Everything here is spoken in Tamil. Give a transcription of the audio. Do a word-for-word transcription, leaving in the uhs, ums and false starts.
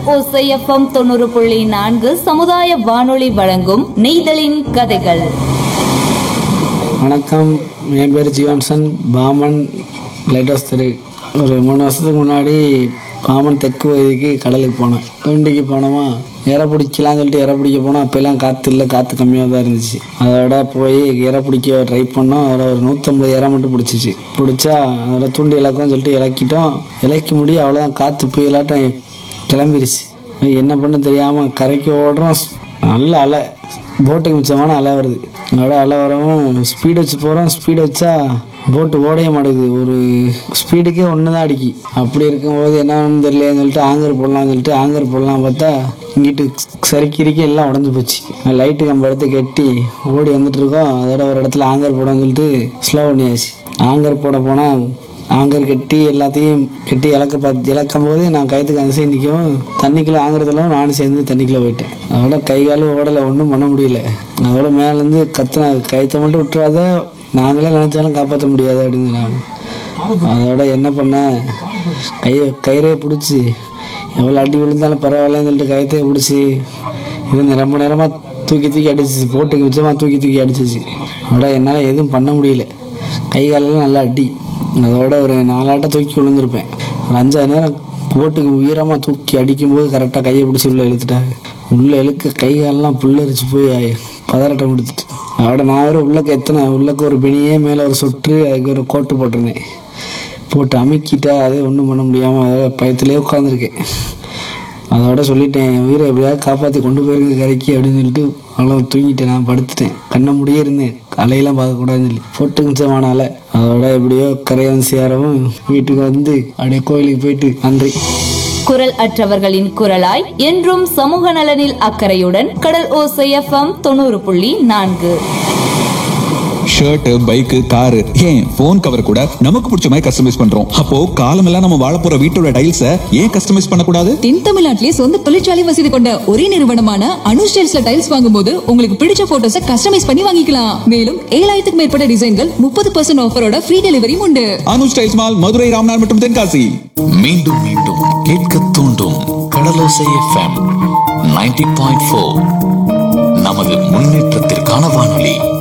ஓசை எஃப்எம் தொண்ணூறு புள்ளி நான்கு சமுதாய வானொலி வழங்கும் நெய்தலின் கதைகள். வணக்கம், என் பேர் ஜீவன்சன். பாமன் லைட் ஹவுஸ் தெரு. ஒரு மூணு வருஷத்துக்கு முன்னாடி பாமன் தெற்கு பகுதிக்கு கடலுக்கு போனேன். தூண்டிக்கு போனோமா, இறை பிடிக்கலான்னு சொல்லிட்டு இறை பிடிக்க போனோம். அப்போல்லாம் காற்று இல்லை, காற்று கம்மியாக தான் இருந்துச்சு. அதோட போய் இறை பிடிக்க ட்ரை பண்ணோம். அதில் ஒரு நூற்றம்பது இறை மட்டும் பிடிச்சிச்சு. பிடிச்சா அதில் தூண்டி இலக்கம்னு சொல்லிட்டு இலக்கிட்டோம். இலக்கி முடியும், அவ்வளோதான். காற்று போய் இல்லாட்டம் கிளம்பிருச்சு. என்ன பண்ண தெரியாமல் கரைக்கு ஓடுறோம். நல்ல அலை, போட்டுக்கு மிச்சமான அலை வருது. அதோட அலை வரவும் ஸ்பீடு வச்சு போகிறோம். ஸ்பீடு வச்சா போட்டு ஓடைய மாட்டேங்குது. ஒரு ஸ்பீடுக்கே ஒன்று தான் அடிக்கி. அப்படி இருக்கும்போது என்னன்னு தெரியலன்னு சொல்லிட்டு ஆங்கர் போடலாம்னு சொல்லிட்டு ஆங்கர் போடலாம் பார்த்தா இங்கிட்டு சரிக்கிரிக்கி எல்லாம் உடஞ்சி போச்சு. லைட்டு கம்பை எடுத்து கட்டி ஓடி வந்துட்டு இருக்கோம். அதோட ஒரு இடத்துல ஆங்கர் போடணும்னு சொல்லிட்டு ஸ்லோ பண்ணியாச்சு. ஆங்கர் போட போனால் ஆங்கர் கட்டி எல்லாத்தையும் கட்டி இலக்க பார்த்து இழக்கும் போது நான் கயத்துக்கு அந்த சைடு நிற்கவும் தண்ணிக்குள்ளே ஆங்கிறதுலாம் நானும் சேர்ந்து தண்ணிக்குள்ளே போயிட்டேன். அதோட கை காலும் ஓடலை, ஒன்றும் பண்ண முடியல. அதோட மேலேருந்து கத்தின கயத்தை மட்டும் விட்டுறாத, நாங்களே நினச்சாலும் காப்பாற்ற முடியாது அப்படின்னு நான் அதோட என்ன பண்ணேன், கையை கயிறையை பிடிச்சி எவ்வளோ அடி விழுந்தாலும் பரவாயில்லன்னு சொல்லிட்டு கயத்தையை பிடிச்சி இது ரொம்ப நேரமாக தூக்கி தூக்கி அடிச்சிச்சு. போட்டுக்கு மிச்சமாக தூக்கி தூக்கி அடிச்சிச்சு. அதோட என்னால் எதுவும் பண்ண முடியல. கை காலெல்லாம் நல்லா அடி. அதோட ஒரு நாலாட்டை தூக்கி விழுந்திருப்பேன். ஒரு அஞ்சாறு நேரம் போட்டுக்கு உயரமாக தூக்கி அடிக்கும்போது கரெக்டாக கையை பிடிச்சி உள்ளே இழுத்துட்டாங்க. உள்ளே இழுக்க கை காலெல்லாம் புல்லரிச்சு போய் பதறட்டம் கொடுத்துட்டு அதோட நான் ஒரு உள்ளக்க எத்தனை உள்ளக்க ஒரு பிணியே மேலே ஒரு சொட்டு அதுக்கு ஒரு கோட்டு போட்டிருந்தேன். போட்டு அமுக்கிட்டா அதே ஒன்றும் பண்ண முடியாமல் அதோட பயத்திலே உட்காந்துருக்கேன். அதோட சொல்லிட்டேன், என் உயிரை எப்படியாவது காப்பாற்றி கொண்டு போயிருங்க கரைக்கு அப்படின்னு சொல்லிட்டு அவ்வளோ தூங்கிட்டேன். நான் படுத்துட்டேன், கண்ணை முடியே இருந்தேன். அலையெல்லாம் பார்க்கக்கூடாதுன்னு சொல்லி போட்டு மிச்சமான அலை. அதோட எப்படியோ கரையை வந்து சேரவும் வீட்டுக்கு வந்து அப்படியே கோயிலுக்கு போயிட்டு நன்றி. குரல் அற்றவர்களின் குரலாய் என்றும் சமூக நலனில் அக்கறையுடன் கடல் ஓசை எஃப்எம் தொண்ணூறு புள்ளி நான்கு. ஷர்ட், பைக், காரு, ஏன் போன் கவர் கூட நமக்கு பிடிச்ச மாதிரி கஸ்டமைஸ் பண்றோம். அப்போ காலமெல்லாம் நம்ம வாழ போற வீட்டோட டைல்ஸ ஏன் கஸ்டமைஸ் பண்ணக்கூடாது? தென் தமிழ்நாட்டிலே சொந்த தொழிற்சாலை வசதி கொண்ட ஒரே நிறுவனமான அனுஷ் டைல்ஸ்ல டைல்ஸ் வாங்கும்போது உங்களுக்கு பிடிச்ச போட்டோஸை கஸ்டமைஸ் பண்ணி வாங்கிக்கலாம். மேலும் ஏழாயிரத்துக்கு மேற்பட்ட டிசைன்கள் முப்பது பர்சன்ட் ஆஃபரோட ஃப்ரீ டெலிவரியும் உண்டு. அனுஷ் டைல்ஸ் மால், மதுரை, ராம்நாத் மற்றும் தென்காசி. மீண்டும் மீண்டும் கேட்க தூண்டும் கடலோசை எஃப்எம் தொண்ணூறு புள்ளி நான்கு. நமது முன்னேற்றத்திற்கான வானொலி.